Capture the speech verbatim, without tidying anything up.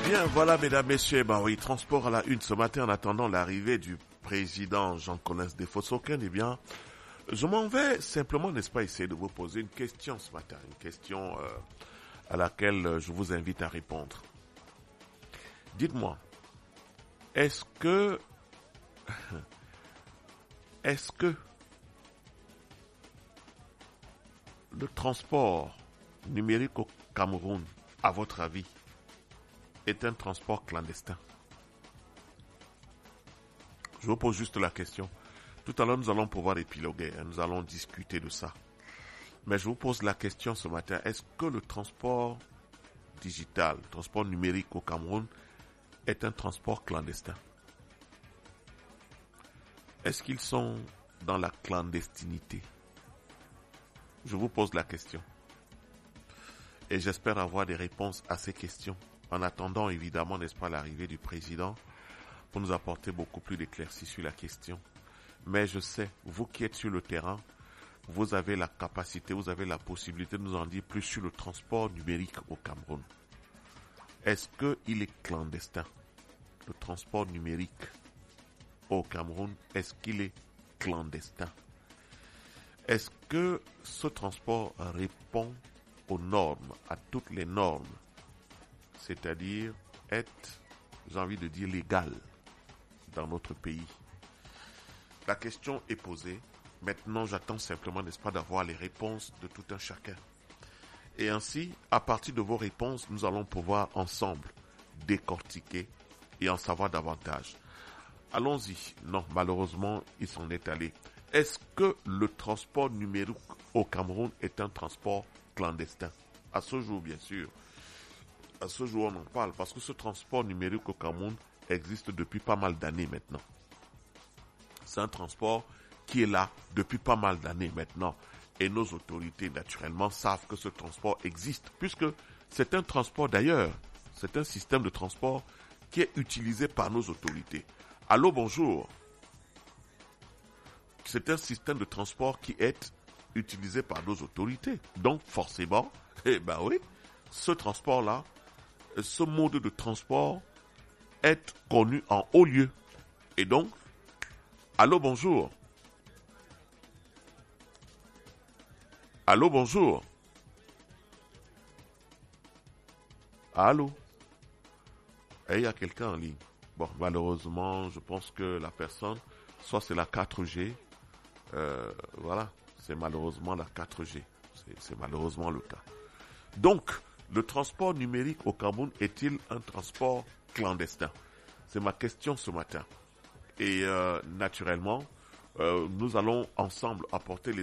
Bien, voilà, mesdames, messieurs, bah oui, transport à la une ce matin en attendant l'arrivée du président Jean-Colin Desfossoken, eh bien, je m'en vais simplement, n'est-ce pas, essayer de vous poser une question ce matin, une question euh, à laquelle je vous invite à répondre. Dites-moi, est-ce que, est-ce que le transport numérique au Cameroun, à votre avis, est un transport clandestin? Je vous pose juste la question. Tout à l'heure, nous allons pouvoir épiloguer, hein, nous allons discuter de ça. Mais je vous pose la question ce matin, est-ce que le transport digital, le transport numérique au Cameroun est un transport clandestin? Est-ce qu'ils sont dans la clandestinité? Je vous pose la question. Et j'espère avoir des réponses à ces questions. En attendant, évidemment, n'est-ce pas, l'arrivée du président pour nous apporter beaucoup plus d'éclaircies sur la question. Mais je sais, vous qui êtes sur le terrain, vous avez la capacité, vous avez la possibilité de nous en dire plus sur le transport numérique au Cameroun. Est-ce qu'il est clandestin? Le transport numérique au Cameroun, est-ce qu'il est clandestin? Est-ce que ce transport répond aux normes, à toutes les normes, c'est-à-dire être, j'ai envie de dire, légal dans notre pays? La question est posée. Maintenant, j'attends simplement, n'est-ce pas, d'avoir les réponses de tout un chacun. Et ainsi, à partir de vos réponses, nous allons pouvoir ensemble décortiquer et en savoir davantage. Allons-y. Non, malheureusement, il s'en est allé. Est-ce que le transport numérique au Cameroun est un transport clandestin? À ce jour, bien sûr. À ce jour, on en parle parce que ce transport numérique au Cameroun existe depuis pas mal d'années maintenant. C'est un transport qui est là depuis pas mal d'années maintenant. Et nos autorités, naturellement, savent que ce transport existe, puisque c'est un transport d'ailleurs, c'est un système de transport qui est utilisé par nos autorités. Allô, bonjour. C'est un système de transport qui est utilisé par nos autorités. Donc, forcément, eh ben oui, ce transport-là, ce mode de transport est connu en haut lieu. Et donc, allô, bonjour. Allô, bonjour. Allô. Et il y a quelqu'un en ligne. Bon, malheureusement, je pense que la personne, soit c'est la quatre G, euh, voilà, c'est malheureusement la quatre G. C'est, c'est malheureusement le cas. Donc, le transport numérique au Cameroun est-il un transport clandestin? C'est ma question ce matin. Et euh, naturellement, euh, nous allons ensemble apporter les